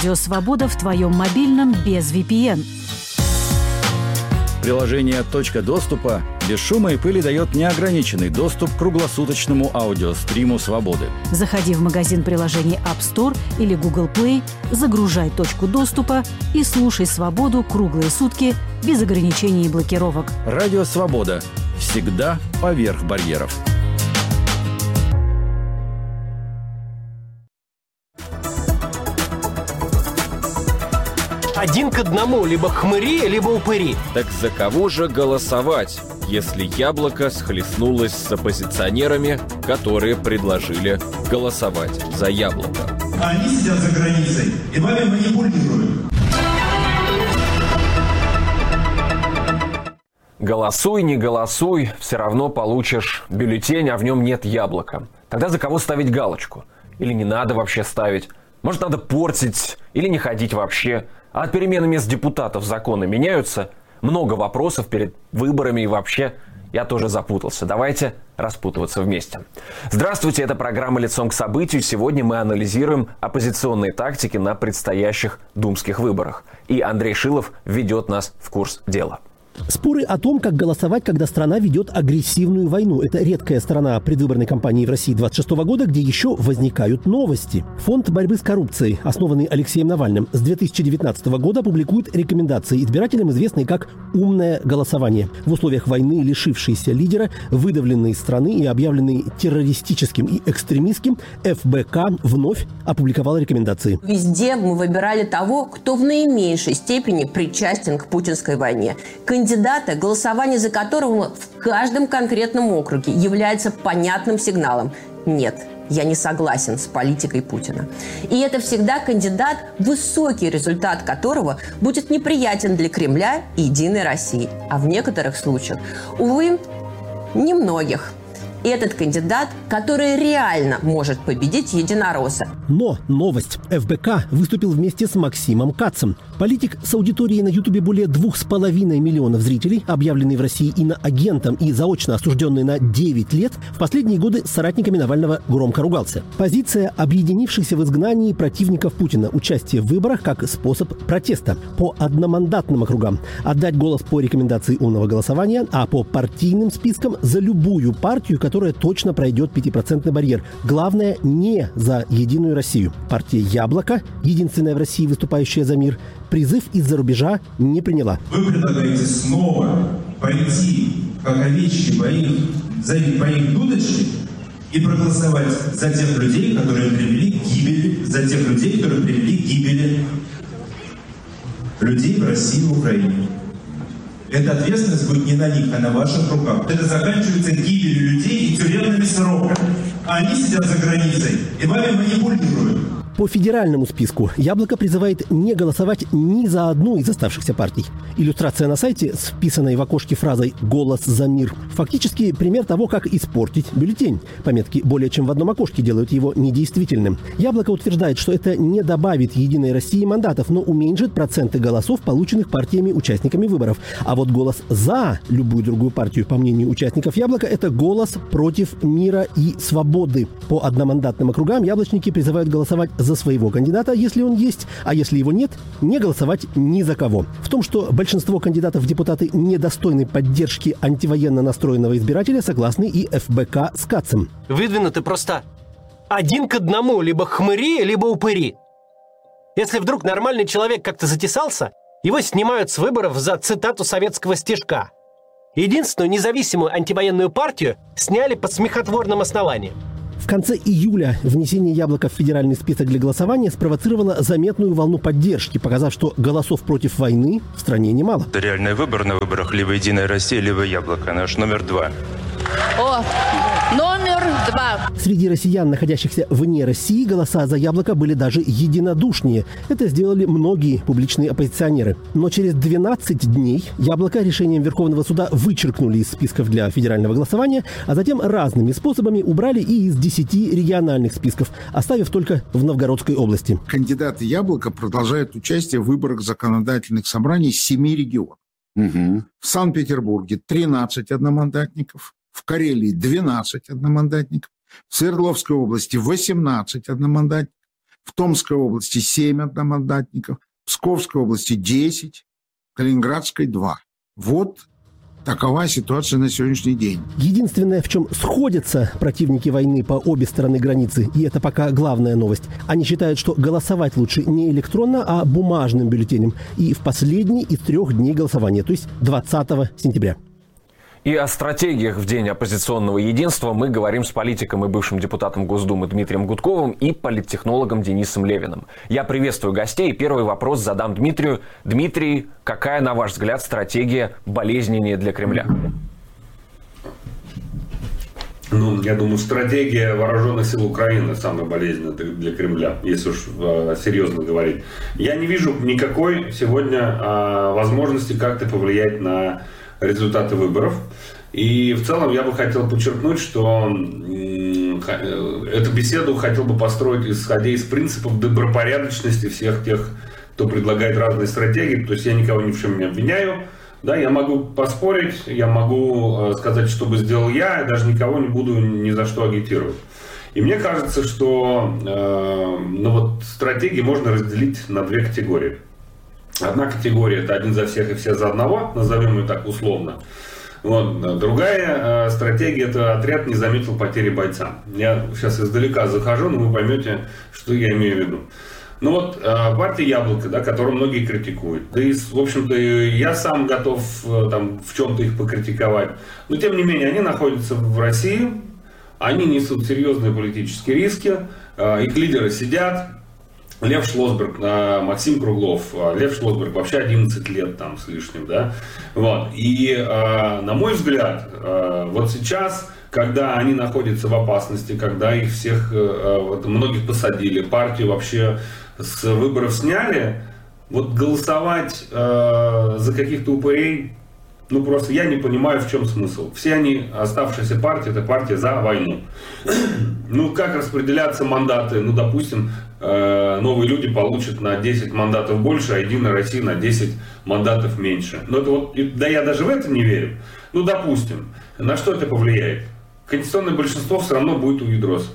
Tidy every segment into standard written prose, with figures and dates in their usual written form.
Радио Свобода в твоем мобильном без VPN. Приложение «Точка доступа» без шума и пыли дает неограниченный доступ к круглосуточному аудиостриму «Свободы». Заходи в магазин приложений App Store или Google Play, загружай «Точку доступа» и слушай «Свободу» круглые сутки без ограничений и блокировок. Радио «Свобода». Всегда поверх барьеров. Один к одному, либо хмыри, либо упыри. Так за кого же голосовать, если Яблоко схлестнулось с оппозиционерами, которые предложили голосовать за Яблоко? Они сидят за границей и вами манипулируют. Голосуй, не голосуй, все равно получишь бюллетень, а в нем нет яблока. Тогда за кого ставить галочку? Или не надо вообще ставить? Может, надо портить или не ходить вообще? А от перемены мест депутатов законы меняются? Много вопросов перед выборами и вообще я тоже запутался. Давайте распутываться вместе. Здравствуйте, это программа «Лицом к событию». Сегодня мы анализируем оппозиционные тактики на предстоящих думских выборах. И Андрей Шилов ведет нас в курс дела. Споры о том, как голосовать, когда страна ведет агрессивную войну. Это редкая сторона предвыборной кампании в России 26 года, где еще возникают новости. Фонд борьбы с коррупцией, основанный Алексеем Навальным, с 2019 года публикует рекомендации избирателям, известные как «умное голосование». В условиях войны, лишившейся лидера, выдавленной из страны и объявленной террористическим и экстремистским, ФБК вновь опубликовала рекомендации. Везде мы выбирали того, кто в наименьшей степени причастен к путинской войне. Кандидата, голосование за которого в каждом конкретном округе является понятным сигналом. Нет, я не согласен с политикой Путина. И это всегда кандидат, высокий результат которого будет неприятен для Кремля и Единой России. А в некоторых случаях, увы, немногих. Этот кандидат, который реально может победить единоросса. Но новость. ФБК выступил вместе с Максимом Кацем. Политик с аудиторией на Ютубе более 2,5 миллионов зрителей, объявленный в России иноагентом и заочно осужденный на 9 лет, в последние годы с соратниками Навального громко ругался. Позиция объединившихся в изгнании противников Путина. Участие в выборах как способ протеста. По одномандатным округам отдать голос по рекомендации умного голосования, а по партийным спискам за любую партию, которая точно пройдет 5% барьер. Главное, не за Единую Россию. Партия «Яблоко», единственная в России выступающая за мир, призыв из-за рубежа не приняла. Вы предлагаете снова пойти, как овечки, по их дудочке и проголосовать за тех людей, которые привели к гибели, за тех людей, которые привели к гибели людей в России и в Украине. Эта ответственность будет не на них, а на ваших руках. Это заканчивается гибелью людей и тюремными сроками. Они сидят за границей и вами манипулируют. По федеральному списку «Яблоко» призывает не голосовать ни за одну из оставшихся партий. Иллюстрация на сайте с вписанной в окошке фразой «Голос за мир» фактически пример того, как испортить бюллетень. Пометки более чем в одном окошке делают его недействительным. «Яблоко» утверждает, что это не добавит Единой России мандатов, но уменьшит проценты голосов, полученных партиями-участниками выборов. А вот голос за любую другую партию, по мнению участников «Яблока», это голос против мира и свободы. По одномандатным округам яблочники призывают голосовать за своего кандидата, если он есть, а если его нет, не голосовать ни за кого. В том, что большинство кандидатов в депутаты недостойны поддержки антивоенно настроенного избирателя, согласны и ФБК с Кацем. Выдвинуты просто один к одному, либо хмыри, либо упыри. Если вдруг нормальный человек как-то затесался, его снимают с выборов за цитату советского стишка. Единственную независимую антивоенную партию сняли по смехотворным основаниям. В конце июля внесение «Яблока» в федеральный список для голосования спровоцировало заметную волну поддержки, показав, что голосов против войны в стране немало. Это реальный выбор на выборах либо «Единая Россия», либо «Яблоко». Наш номер 2. Номер 2. Среди россиян, находящихся вне России, голоса за «Яблоко» были даже единодушнее. Это сделали многие публичные оппозиционеры. Но через 12 дней «Яблоко» решением Верховного суда вычеркнули из списков для федерального голосования, а затем разными способами убрали и из 10 региональных списков, оставив только в Новгородской области. Кандидаты «Яблоко» продолжают участие в выборах законодательных собраний 7 регионов. В Санкт-Петербурге 13 одномандатников, в Карелии 12 одномандатников, в Свердловской области 18 одномандатников, в в Томской области 7 одномандатников, в Псковской области 10, в Калининградской 2. Вот такова ситуация на сегодняшний день. Единственное, в чем сходятся противники войны по обе стороны границы, и это пока главная новость, они считают, что голосовать лучше не электронно, а бумажным бюллетенем. И в последний из 3 дней голосования, то есть 20 сентября. И о стратегиях в День оппозиционного единства мы говорим с политиком и бывшим депутатом Госдумы Дмитрием Гудковым и политтехнологом Денисом Левиным. Я приветствую гостей и первый вопрос задам Дмитрию. Дмитрий, какая, на ваш взгляд, стратегия болезненнее для Кремля? Я думаю, стратегия вооруженных сил Украины самая болезненная для Кремля, если уж серьезно говорить. Я не вижу никакой сегодня возможности как-то повлиять на результаты выборов. И в целом я бы хотел подчеркнуть, что эту беседу хотел бы построить, исходя из принципов добропорядочности всех тех, кто предлагает разные стратегии. То есть я никого ни в чем не обвиняю. Да, я могу поспорить, я могу сказать, что бы сделал я даже никого не буду ни за что агитировать. И мне кажется, что стратегии можно разделить на 2 категории. Одна категория – это один за всех и все за одного, назовем ее так условно. Другая стратегия – это отряд не заметил потери бойца. Я сейчас издалека захожу, но вы поймете, что я имею в виду. Партия «Яблоко», да, которую многие критикуют. Да и, в общем-то, я сам готов в чем-то их покритиковать. Но, тем не менее, они находятся в России, они несут серьезные политические риски, их лидеры сидят. Лев Шлосберг, Максим Круглов. Лев Шлосберг вообще 11 лет там с лишним, да. И, на мой взгляд, сейчас, когда они находятся в опасности, когда их всех, многих посадили, партию вообще с выборов сняли, голосовать за каких-то упырей, просто я не понимаю, в чем смысл. Все они, оставшиеся партии, это партия за войну. Как распределяться мандаты? Допустим, новые люди получат на 10 мандатов больше, а Единая Россия на 10 мандатов меньше. Я даже в это не верю. Допустим, на что это повлияет? Конституционное большинство все равно будет у Едроса.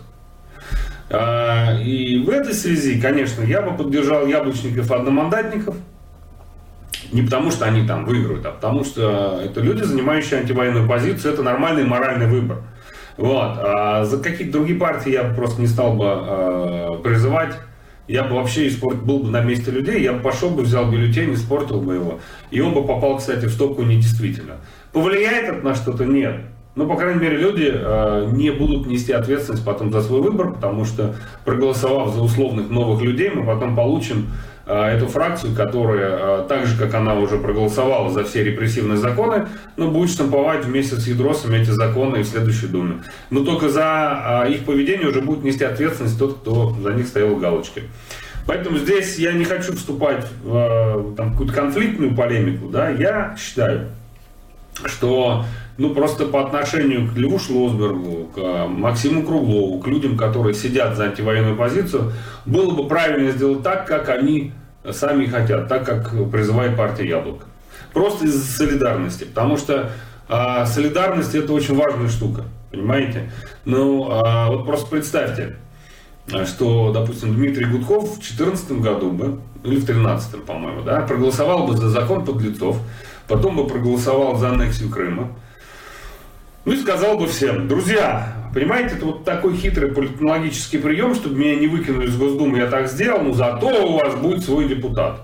И в этой связи, конечно, я бы поддержал яблочников-одномандатников. Не потому, что они там выиграют, а потому, что это люди, занимающие антивоенную позицию, это нормальный моральный выбор. А за какие-то другие партии я просто не стал бы призывать. Я бы вообще был бы на месте людей, я бы пошел бы, взял бюллетень, испортил бы его. И он бы попал, кстати, в стопку недействительно. Повлияет это на что-то? Нет. По крайней мере, люди не будут нести ответственность потом за свой выбор, потому что, проголосовав за условных новых людей, мы потом получим эту фракцию, которая, так же, как она уже проголосовала за все репрессивные законы, будет штамповать вместе с Едросами эти законы и в следующей Думе. Но только за их поведение уже будет нести ответственность тот, кто за них стоял в галочке. Поэтому здесь я не хочу вступать в какую-то конфликтную полемику. Да? Я считаю, что просто по отношению к Льву Шлосбергу, к Максиму Круглову, к людям, которые сидят за антивоенную позицию, было бы правильно сделать так, как они сами хотят, так, как призывает партия «Яблоко». Просто из солидарности. Потому что солидарность – это очень важная штука. Понимаете? Просто представьте, что, допустим, Дмитрий Гудков в 2014 году бы, или в 2013, по-моему, да, проголосовал бы за закон подлецов, потом бы проголосовал за аннексию Крыма. И сказал бы всем: друзья, понимаете, это такой хитрый политтехнологический прием, чтобы меня не выкинули из Госдумы, я так сделал, но зато у вас будет свой депутат.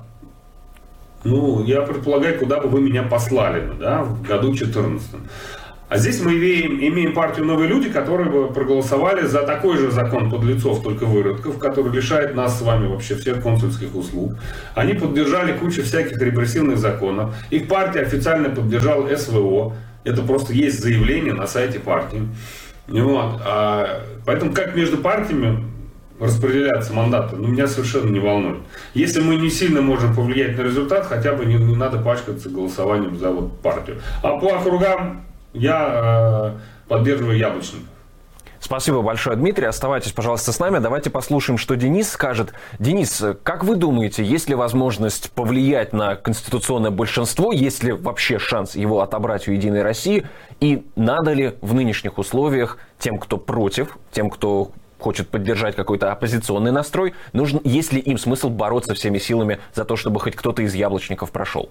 Я предполагаю, куда бы вы меня послали, да, в году 2014. А здесь мы имеем партию «Новые люди», которые бы проголосовали за такой же закон подлецов, только выродков, который лишает нас с вами вообще всех консульских услуг. Они поддержали кучу всяких репрессивных законов. Их партия официально поддержала СВО. Это просто есть заявление на сайте партии. Поэтому как между партиями распределяться мандаты, меня совершенно не волнует. Если мы не сильно можем повлиять на результат, хотя бы не надо пачкаться голосованием за партию. А по округам я поддерживаю яблочников. Спасибо большое, Дмитрий. Оставайтесь, пожалуйста, с нами. Давайте послушаем, что Денис скажет. Денис, как вы думаете, есть ли возможность повлиять на конституционное большинство, есть ли вообще шанс его отобрать у «Единой России? И надо ли в нынешних условиях тем, кто против, тем, кто хочет поддержать какой-то оппозиционный настрой, есть ли им смысл бороться всеми силами за то, чтобы хоть кто-то из яблочников прошел?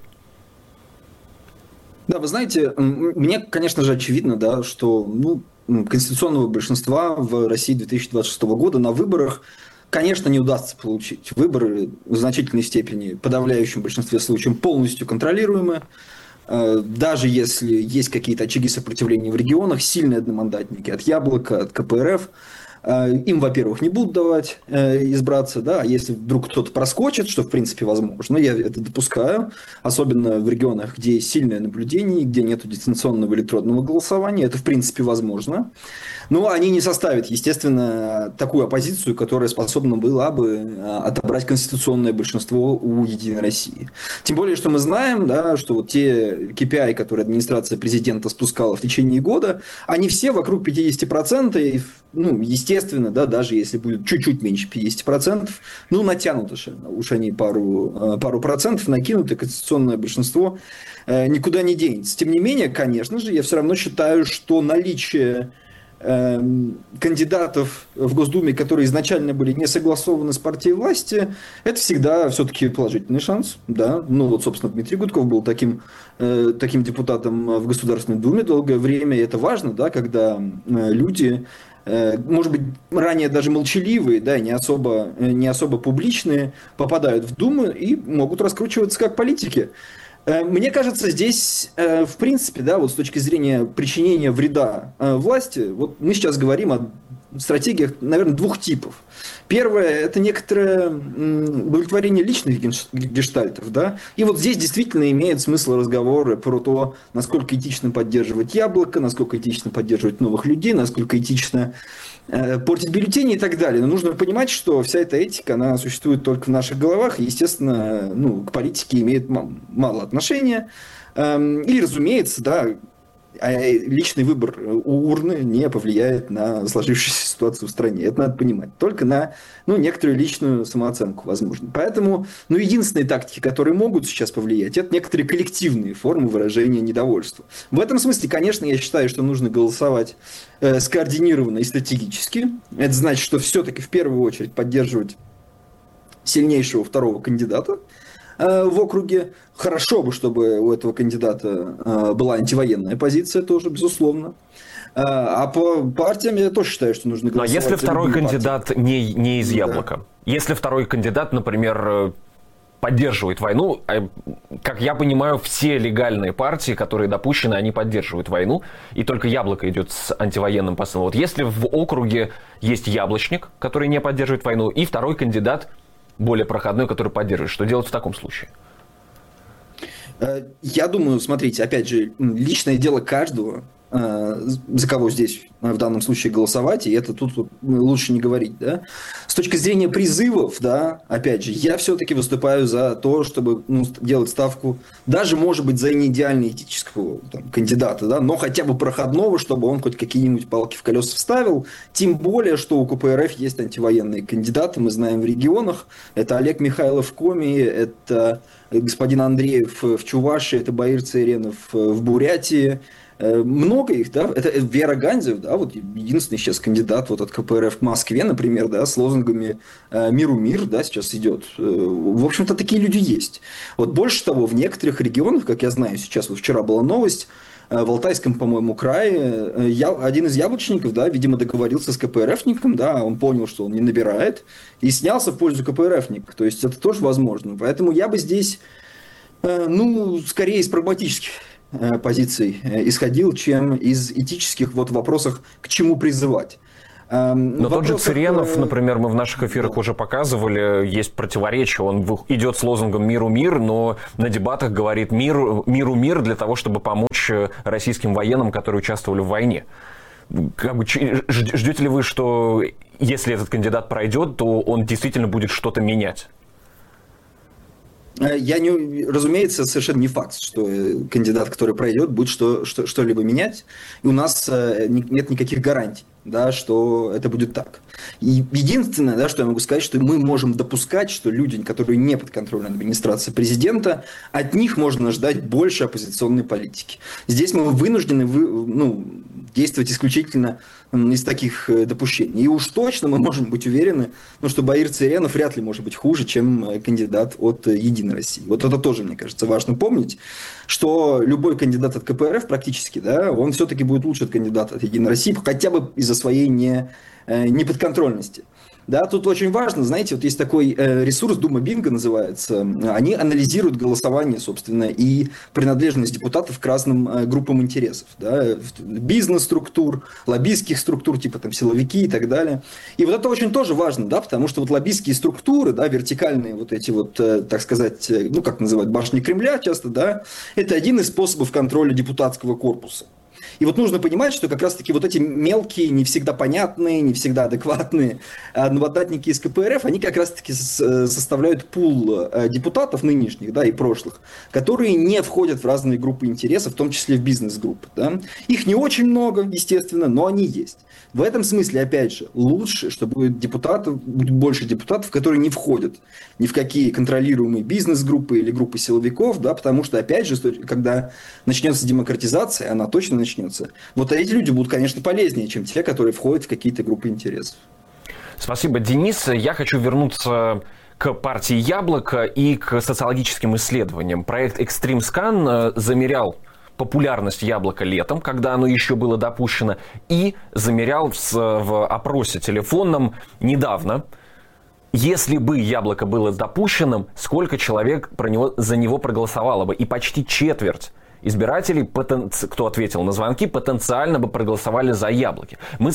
Да, вы знаете, мне, конечно же, очевидно, да, что конституционного большинства в России 2026 года на выборах, конечно, не удастся получить. Выборы в значительной степени, в подавляющем большинстве случаев, полностью контролируемы. Даже если есть какие-то очаги сопротивления в регионах, сильные одномандатники от Яблока, от КПРФ, им, во-первых, не будут давать избраться, да, а если вдруг кто-то проскочит, что в принципе возможно, я это допускаю, особенно в регионах, где есть сильное наблюдение, где нет дистанционного электронного голосования, это в принципе возможно. Но они не составят, естественно, такую оппозицию, которая способна была бы отобрать конституционное большинство у «Единой России». Тем более, что мы знаем, да, что вот те KPI, которые администрация президента спускала в течение года, они все вокруг 50%, и, естественно, да, даже если будет чуть-чуть меньше 50%, натянуты уж они пару процентов накинуты, конституционное большинство никуда не денется. Тем не менее, конечно же, я все равно считаю, что наличие кандидатов в Госдуме, которые изначально были не согласованы с партией власти, это всегда все-таки положительный шанс. Да? Собственно, Дмитрий Гудков был таким депутатом в Государственной Думе долгое время, и это важно, да, когда люди, может быть, ранее даже молчаливые, да, не особо публичные, попадают в Думу и могут раскручиваться как политики. Мне кажется, здесь, в принципе, да, вот с точки зрения причинения вреда власти, вот мы сейчас говорим о стратегиях, наверное, двух типов. Первое – это некоторое удовлетворение личных гештальтов, да, и вот здесь действительно имеет смысл разговоры про то, насколько этично поддерживать Яблоко, насколько этично поддерживать новых людей, насколько этично портить бюллетени и так далее. Но нужно понимать, что вся эта этика, она существует только в наших головах, и, естественно, к политике имеет мало отношения. И, разумеется, да, личный выбор у урны не повлияет на сложившуюся ситуацию в стране. Это надо понимать. Только на некоторую личную самооценку, возможно. Поэтому единственные тактики, которые могут сейчас повлиять, это некоторые коллективные формы выражения недовольства. В этом смысле, конечно, я считаю, что нужно голосовать скоординированно и стратегически. Это значит, что все-таки в первую очередь поддерживать сильнейшего второго кандидата в округе. Хорошо бы, чтобы у этого кандидата была антивоенная позиция тоже, безусловно. А по партиям я тоже считаю, что нужно голосовать. А если второй кандидат не из Яблока? Да. Если второй кандидат, например, поддерживает войну, как я понимаю, все легальные партии, которые допущены, они поддерживают войну, и только Яблоко идет с антивоенным посылом. Вот если в округе есть яблочник, который не поддерживает войну, и второй кандидат более проходной, который поддерживает, что делать в таком случае? Я думаю, смотрите, опять же, личное дело каждого, за кого здесь в данном случае голосовать, и это тут лучше не говорить, да. С точки зрения призывов, да, опять же, я все-таки выступаю за то, чтобы делать ставку, даже, может быть, за неидеально этического кандидата, да, но хотя бы проходного, чтобы он хоть какие-нибудь палки в колеса вставил, тем более, что у КПРФ есть антивоенные кандидаты, мы знаем в регионах, это Олег Михайлов в Коми, это господин Андреев в Чувашии, это Баир Цейренов в Бурятии. Много их, да, это Вера Гандзев, да, вот единственный сейчас кандидат вот от КПРФ в Москве, например, да, с лозунгами «Миру мир», да, сейчас идет. В общем-то, такие люди есть. Вот больше того, в некоторых регионах, как я знаю, сейчас вот вчера была новость, в Алтайском, по-моему, крае, один из яблочников, да, видимо, договорился с КПРФником, да, он понял, что он не набирает, и снялся в пользу КПРФника. То есть это тоже возможно. Поэтому я бы здесь, скорее из прагматических позиций исходил, чем из этических вопросах, к чему призывать. Но тот же Цыренов, например, мы в наших эфирах уже показывали, есть противоречие. Он идет с лозунгом «Миру мир», но на дебатах говорит «Миру мир» для того, чтобы помочь российским военным, которые участвовали в войне. Ждете ли вы, что если этот кандидат пройдет, то он действительно будет что-то менять? Разумеется, совершенно не факт, что кандидат, который пройдет, будет что-либо менять. И у нас нет никаких гарантий, да, что это будет так. И единственное, да, что я могу сказать, что мы можем допускать, что люди, которые не под контролем администрации президента, от них можно ждать больше оппозиционной политики. Здесь мы вынуждены действовать исключительно из таких допущений. И уж точно мы можем быть уверены, что Баир Цыренов вряд ли может быть хуже, чем кандидат от «Единой России». Вот это тоже, мне кажется, важно помнить, что любой кандидат от КПРФ практически, да, он все-таки будет лучше от кандидата от «Единой России», хотя бы из-за своей неподконтрольности. Да, тут очень важно, знаете, вот есть такой ресурс, Дума Бинго называется, они анализируют голосование, собственно, и принадлежность депутатов к разным группам интересов, да, бизнес-структур, лоббистских структур, типа там силовики и так далее. И вот это очень тоже важно, да, потому что вот лоббистские структуры, да, вертикальные вот эти вот, так сказать, как называют, башни Кремля часто, да, это один из способов контроля депутатского корпуса. И вот нужно понимать, что как раз-таки вот эти мелкие, не всегда понятные, не всегда адекватные одномандатники из КПРФ, они как раз-таки составляют пул депутатов нынешних, да, и прошлых, которые не входят в разные группы интересов, в том числе в бизнес-группы. Да. Их не очень много, естественно, но они есть. В этом смысле, опять же, лучше, чтобы будет больше депутатов, которые не входят ни в какие контролируемые бизнес-группы или группы силовиков, да, потому что, опять же, когда начнется демократизация, она точно начнется, вот эти люди будут, конечно, полезнее, чем те, которые входят в какие-то группы интересов. Спасибо, Денис. Я хочу вернуться к партии «Яблоко» и к социологическим исследованиям. Проект «Экстримскан» замерял популярность «Яблока» летом, когда оно еще было допущено, и замерял в опросе телефонном недавно. Если бы «Яблоко» было допущенным, сколько человек за него проголосовало бы? И почти четверть избирателей, кто ответил на звонки, потенциально бы проголосовали за «Яблоко».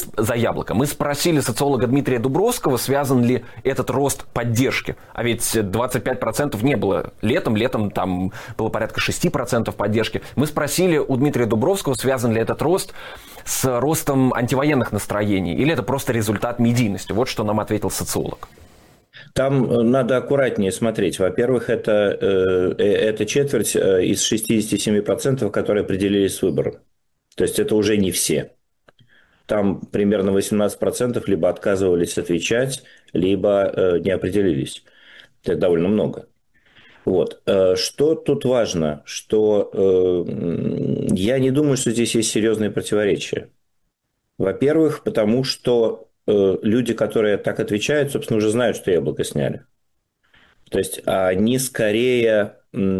Мы спросили социолога Дмитрия Дубровского, связан ли этот рост поддержки. А ведь 25% не было летом. Летом там было порядка 6% поддержки. Мы спросили у Дмитрия Дубровского, связан ли этот рост с ростом антивоенных настроений. Или это просто результат медийности. Вот что нам ответил социолог. Там надо аккуратнее смотреть. Во-первых, это четверть из 67%, которые определились с выбором. То есть это уже не все. Там примерно 18% либо отказывались отвечать, либо не определились. Это довольно много. Вот. Что тут важно? Что я не думаю, что здесь есть серьезные противоречия. Во-первых, потому что люди, которые так отвечают, собственно, уже знают, что «Яблоко» сняли. То есть они скорее...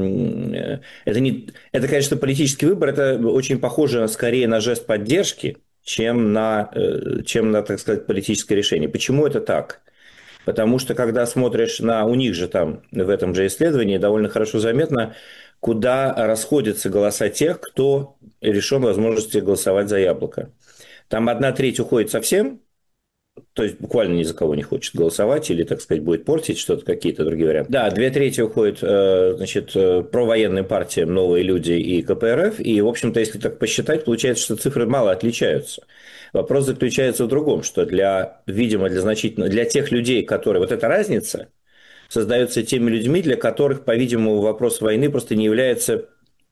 Это, конечно, политический выбор, это очень похоже скорее на жест поддержки, чем на, так сказать, политическое решение. Почему это так? Потому что, когда смотришь у них же там, в этом же исследовании, довольно хорошо заметно, куда расходятся голоса тех, кто лишен возможности голосовать за «Яблоко». Там 1/3 уходит совсем, то есть буквально ни за кого не хочет голосовать или, так сказать, будет портить что-то, какие-то другие варианты. Да, 2/3 уходит, значит, провоенным партиям «Новые люди» и КПРФ. И, в общем-то, если так посчитать, получается, что цифры мало отличаются. Вопрос заключается в другом, что видимо, для тех людей, которые... Вот эта разница создается теми людьми, для которых, по-видимому, вопрос войны просто не является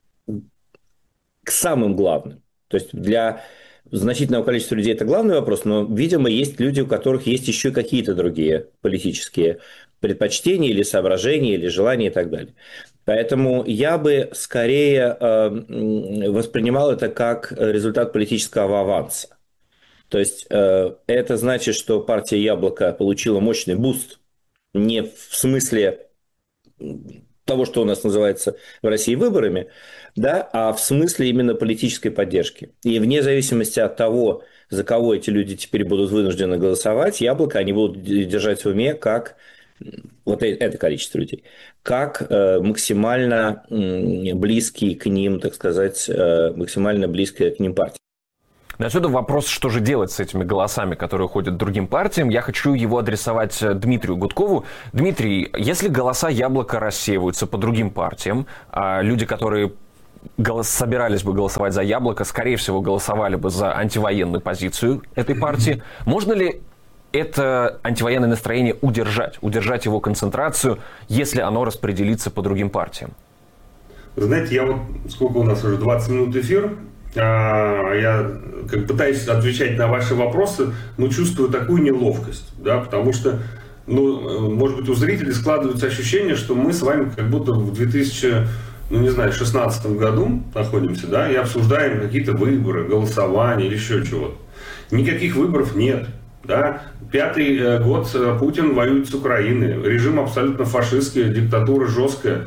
самым главным. То есть для значительного количества людей это главный вопрос, но, видимо, есть люди, у которых есть еще какие-то другие политические предпочтения или соображения, или желания и так далее. Поэтому я бы скорее воспринимал это как результат политического аванса. То есть это значит, что партия «Яблоко» получила мощный буст не в смысле того, что у нас называется в России выборами, да, а в смысле именно политической поддержки. И вне зависимости от того, за кого эти люди теперь будут вынуждены голосовать, «Яблоко» они будут держать в уме как вот это количество людей, как максимально близкий к ним, так сказать, максимально близкая к ним партия. Отсюда вопрос, что же делать с этими голосами, которые уходят другим партиям. Я хочу его адресовать Дмитрию Гудкову. Дмитрий, если голоса «Яблоко» рассеиваются по другим партиям, а люди, которые собирались бы голосовать за «Яблоко», скорее всего, голосовали бы за антивоенную позицию этой партии, можно ли это антивоенное настроение удержать его концентрацию, если оно распределится по другим партиям? Вы знаете, я вот, сколько у нас уже, 20 минут эфир, я пытаюсь отвечать на ваши вопросы, но чувствую такую неловкость, да, потому что, может быть, у зрителей складывается ощущение, что мы с вами как будто в 2000 не знаю, в 2016 году находимся, да, и обсуждаем какие-то выборы, голосования или еще чего-то. Никаких выборов нет. Да? 5-й год Путин воюет с Украиной. Режим абсолютно фашистский, диктатура жесткая.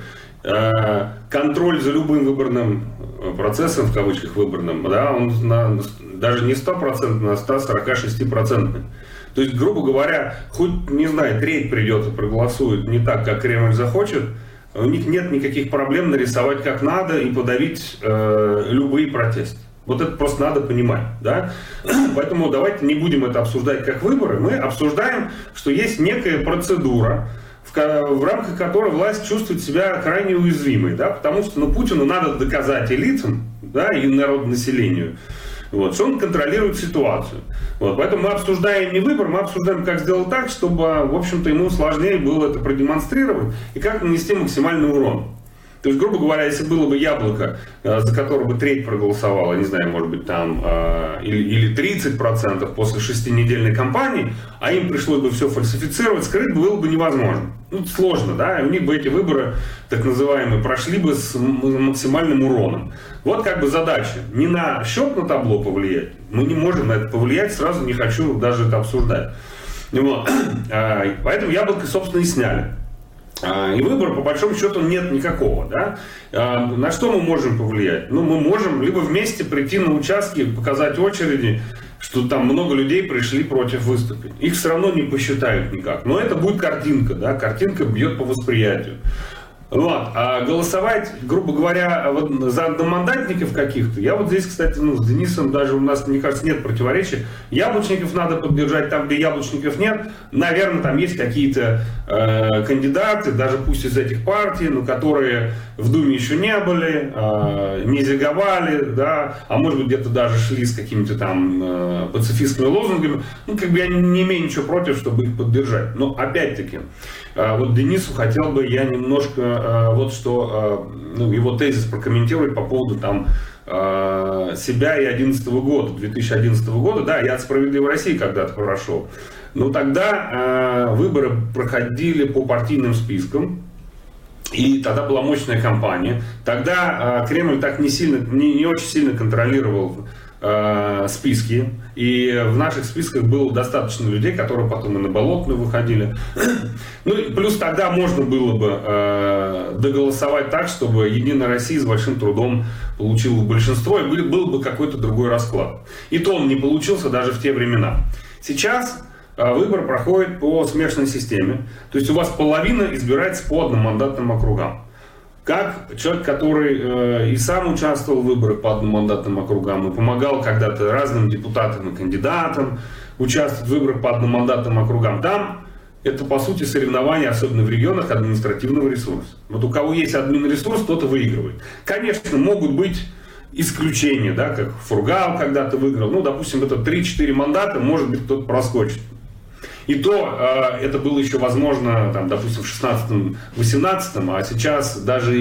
Контроль за любым выборным процессом, в кавычках выборным, да, он даже не 100%, а 146%. То есть, грубо говоря, хоть, не знаю, треть придет и проголосует не так, как Кремль захочет, у них нет никаких проблем нарисовать как надо и подавить любые протесты. Вот это просто надо понимать, да? Поэтому давайте не будем это обсуждать как выборы. Мы обсуждаем, что есть некая процедура, в рамках которой власть чувствует себя крайне уязвимой, да? Потому что Путину надо доказать элитам, да, и народонаселению, вот, что он контролирует ситуацию. Вот, поэтому мы обсуждаем не выбор, мы обсуждаем, как сделать так, чтобы, в общем-то, ему сложнее было это продемонстрировать и как нанести максимальный урон. То есть, грубо говоря, если было бы яблоко, за которое бы треть проголосовала, не знаю, может быть, там, или 30% после 6-недельной кампании, а им пришлось бы все фальсифицировать, скрыть было бы невозможно. Ну, сложно, да, и у них бы эти выборы, так называемые, прошли бы с максимальным уроном. Вот как бы задача. Не на счет на табло повлиять, мы не можем на это повлиять, сразу не хочу даже это обсуждать. Вот. Поэтому яблоко, собственно, и сняли. И выбора, по большому счету, нет никакого. Да? На что мы можем повлиять? Ну, мы можем либо вместе прийти на участки, показать очереди, что там много людей пришли против выступить. Их все равно не посчитают никак. Но это будет картинка. Да? Картинка бьет по восприятию. Вот. А голосовать, грубо говоря, вот за одномандатников каких-то, я вот здесь, кстати, с Денисом даже у нас, мне кажется, нет противоречий. Яблочников надо поддержать там, где яблочников нет. Наверное, там есть какие-то кандидаты, даже пусть из этих партий, но которые в Думе еще не были, не зиговали, да, а может быть где-то даже шли с какими-то там пацифистскими лозунгами. Ну, как бы я не имею ничего против, чтобы их поддержать. Но опять-таки, вот Денису хотел бы я немножко вот что, его тезис прокомментировать по поводу там себя и 2011 года. Да, я от «Справедливой России» когда-то прошел. Но тогда выборы проходили по партийным спискам. И тогда была мощная кампания. Тогда Кремль так не очень сильно контролировал списки. И в наших списках было достаточно людей, которые потом и на Болотную выходили. Ну и плюс тогда можно было бы доголосовать так, чтобы «Единая Россия» с большим трудом получила большинство, и был бы какой-то другой расклад. И то он не получился даже в те времена. Сейчас выбор проходит по смешанной системе. То есть у вас половина избирается по одномандатным округам. Как человек, который и сам участвовал в выборах по одномандатным округам и помогал когда-то разным депутатам и кандидатам участвовать в выборах по одномандатным округам, там это, по сути, соревнование, особенно в регионах, административного ресурса. Вот у кого есть админресурс, тот-то выигрывает. Конечно, могут быть исключения, да, как Фургал когда-то выиграл. Ну, допустим, это 3-4 мандата, может быть, кто-то проскочит. И то это было еще возможно, там, допустим, в 16-18, а сейчас даже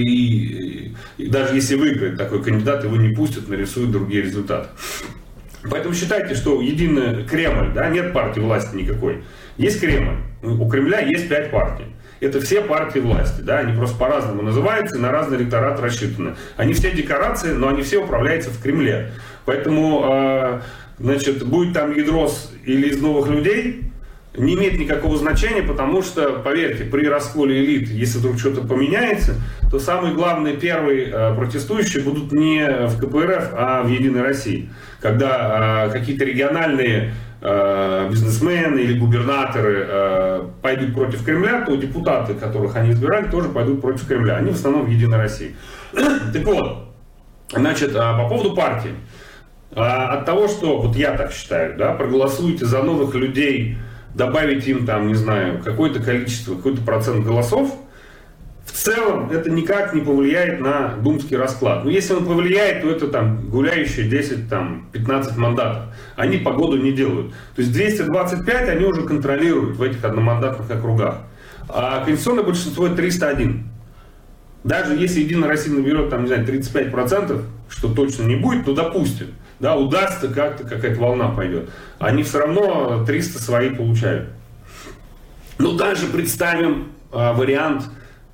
если выиграет такой кандидат, его не пустят, нарисуют другие результаты. Поэтому считайте, что единый Кремль, да, нет партии власти никакой. Есть Кремль. У Кремля есть 5 партий. Это все партии власти, да, они просто по-разному называются и на разный электорат рассчитаны. Они все декорации, но они все управляются в Кремле. Поэтому, значит, будет там ядро или из новых людей, не имеет никакого значения, потому что, поверьте, при расколе элит, если вдруг что-то поменяется, то самые главные первые протестующие будут не в КПРФ, а в «Единой России». Когда какие-то региональные бизнесмены или губернаторы пойдут против Кремля, то депутаты, которых они избирали, тоже пойдут против Кремля. Они в основном в «Единой России». Так вот, значит, по поводу партии. От того, что, вот я так считаю, да, проголосуете за новых людей, добавить им там, не знаю, какое-то количество, какой-то процент голосов, в целом это никак не повлияет на думский расклад. Но если он повлияет, то это там гуляющие 10-15 мандатов. Они погоду не делают. То есть 225 они уже контролируют в этих одномандатных округах. А конституционное большинство это 301. Даже если «Единая Россия» наберет там, не знаю, 35%, что точно не будет, то допустим. Да, удастся как-то, какая-то волна пойдет. Они все равно 300 свои получают. Ну, даже представим вариант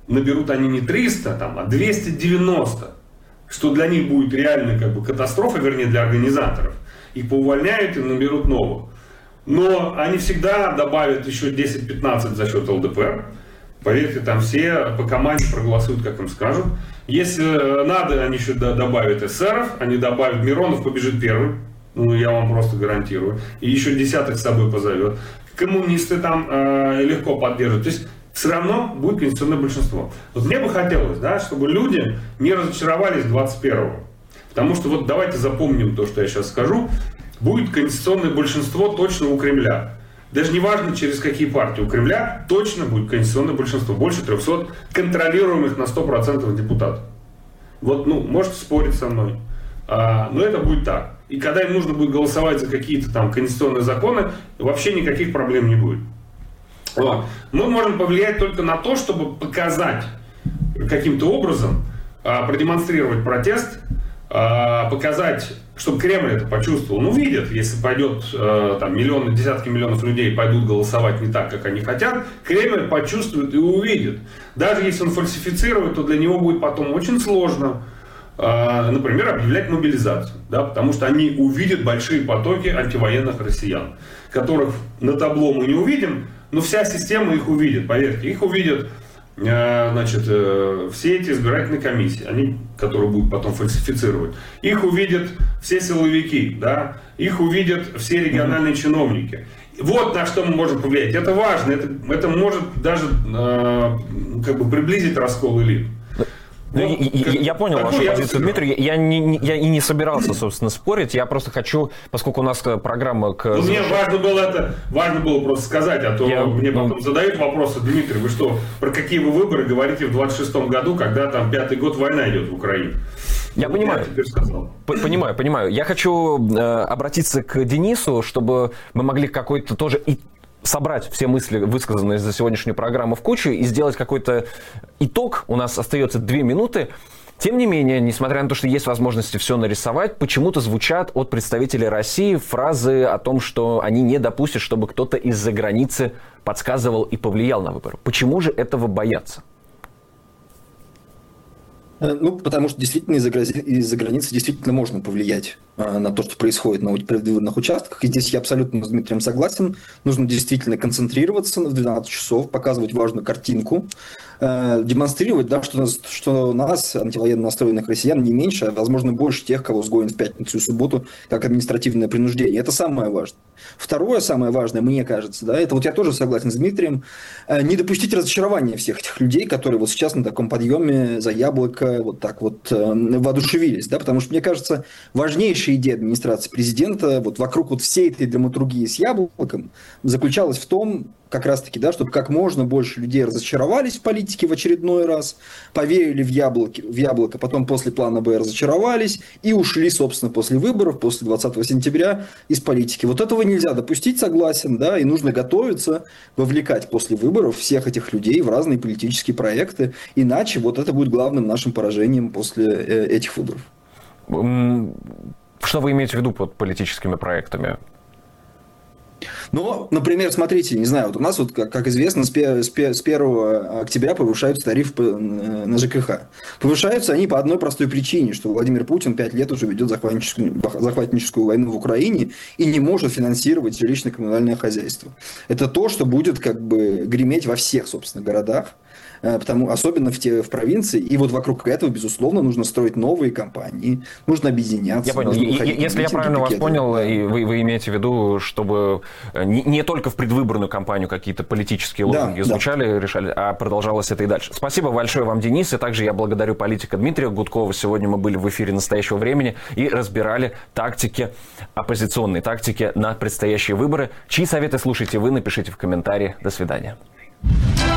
наберут они не 300, а 290, что для них будет реально как бы катастрофа, вернее, для организаторов. Их поувольняют и наберут новых. Но они всегда добавят еще 10-15 за счет ЛДПР. Поверьте, там все по команде проголосуют, как им скажут. Если надо, они еще добавят эсеров, они добавят, Миронов побежит первым, ну я вам просто гарантирую, и еще десяток с собой позовет. Коммунисты там легко поддержат. То есть все равно будет конституционное большинство. Вот мне бы хотелось, да, чтобы люди не разочаровались 21-го. Потому что вот давайте запомним то, что я сейчас скажу. Будет конституционное большинство точно у Кремля. Даже не важно, через какие партии. У Кремля точно будет конституционное большинство. Больше 300 контролируемых на 100% депутатов. Вот, ну, можете спорить со мной. Но это будет так. И когда им нужно будет голосовать за какие-то там конституционные законы, вообще никаких проблем не будет. Вот. Мы можем повлиять только на то, чтобы показать каким-то образом, продемонстрировать протест, показать, чтобы Кремль это почувствовал. Ну, видят, если пойдет там миллионы, десятки миллионов людей пойдут голосовать не так, как они хотят, Кремль почувствует и увидит. Даже если он фальсифицирует, то для него будет потом очень сложно, например, объявлять мобилизацию, да, потому что они увидят большие потоки антивоенных россиян, которых на табло мы не увидим, но вся система их увидит, поверьте, их увидят. Значит, все эти избирательные комиссии, они, которые будут потом фальсифицировать, их увидят все силовики, да, их увидят все региональные чиновники. Вот на что мы можем повлиять. Это важно, это может даже как бы приблизить раскол элит. Вот, я понял вашу позицию, Дмитрий. Я и не собирался, собственно, спорить. Я просто хочу, поскольку у нас программа к... Мне важно было просто сказать, а то мне потом задают вопросы: Дмитрий, вы что, про какие вы выборы говорите в 26-м году, когда там 5-й год война идет в Украине? Я понимаю. Понимаю. Я хочу обратиться к Денису, чтобы мы могли какой-то тоже собрать все мысли, высказанные за сегодняшнюю программу, в кучу и сделать какой-то итог. У нас остается 2 минуты. Тем не менее, несмотря на то, что есть возможности все нарисовать, почему-то звучат от представителей России фразы о том, что они не допустят, чтобы кто-то из-за границы подсказывал и повлиял на выборы. Почему же этого боятся? Ну, потому что действительно из-за границы действительно можно повлиять на то, что происходит на предвыборных участках. И здесь я абсолютно с Дмитрием согласен. Нужно действительно концентрироваться в 12 часов, показывать важную картинку, демонстрировать, да, что нас, антивоенно настроенных россиян, не меньше, а, возможно, больше тех, кого сгонят в пятницу и субботу, как административное принуждение. Это самое важное. Второе, самое важное, мне кажется, да, это вот я тоже согласен с Дмитрием, не допустить разочарования всех этих людей, которые вот сейчас на таком подъеме за яблоко вот так вот воодушевились, да, потому что, мне кажется, важнейшая идея администрации президента вот вокруг вот всей этой драматургии с яблоком заключалась в том, как раз-таки, да, чтобы как можно больше людей разочаровались в политике в очередной раз, поверили в яблоко, потом после плана Б разочаровались и ушли, собственно, после выборов, после 20 сентября из политики. Вот этого нельзя допустить, согласен, да, и нужно готовиться, вовлекать после выборов всех этих людей в разные политические проекты, иначе вот это будет главным нашим поражением после этих выборов. Что вы имеете в виду под политическими проектами? Ну, например, смотрите, не знаю, вот у нас, вот, как известно, с 1 октября повышаются тарифы на ЖКХ. Повышаются они по одной простой причине, что Владимир Путин 5 лет уже ведет захватническую войну в Украине и не может финансировать жилищно-коммунальное хозяйство. Это то, что будет как бы греметь во всех, собственно, городах. Особенно в провинции. И вот вокруг этого, безусловно, нужно строить новые компании, нужно объединяться. Я понял. Если я правильно вас понял, и вы имеете в виду, чтобы не только в предвыборную кампанию какие-то политические лозунги звучали, решали, а продолжалось это и дальше. Спасибо большое вам, Денис, и также я благодарю политика Дмитрия Гудкова. Сегодня мы были в эфире «Настоящего времени» и разбирали оппозиционные тактики на предстоящие выборы. Чьи советы слушаете вы, напишите в комментарии. До свидания.